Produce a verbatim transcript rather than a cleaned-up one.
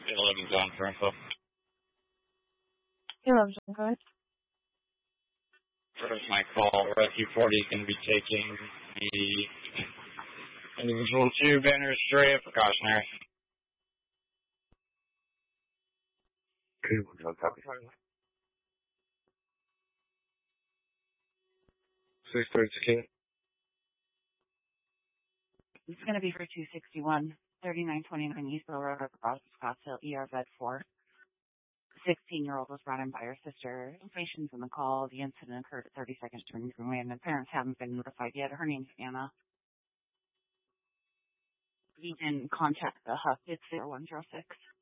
eleven's on for info. eleven's on, go ahead. First my call, Rescue forty is going to be taking the individual two Banner Stray precautionary. Okay, we're going to copy. six thirty-six. It's going to be for two sixty-one, thirty-nine twenty-nine East Bill Road across Scottsdale, E R Bed four. sixteen-year-old was brought in by her sister. Information's in the call. The incident occurred at thirty-second Street, and the parents haven't been notified yet. Her name's Anna. You can contact the H U C. It's zero one zero six.